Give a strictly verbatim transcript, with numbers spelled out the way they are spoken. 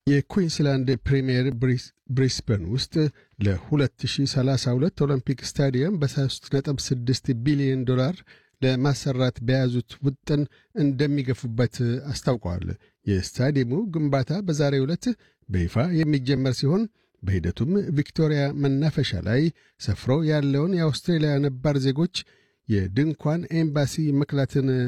የኩዊንስላንድ ፕሪሚየር ብሪስበን ውስጥ ለ2032 ኦሎምፒክ ስታዲየም በ3 ነጥብ ስድስት ቢሊዮን ዶላር ለማሰራት በያዙት ውጥን እንደሚገፉበት አስታውቀዋል። የስታዲየሙ ግንባታ በዛሬው ዕለት በይፋ የሚጀመር ሲሆን በሂደቱም ቪክቶሪያ መናፈሻ ላይ ሰፍሮ ያለውን የአውስትራሊያ ነባር ዜጎች የድንኳን ኤምባሲ መክላትን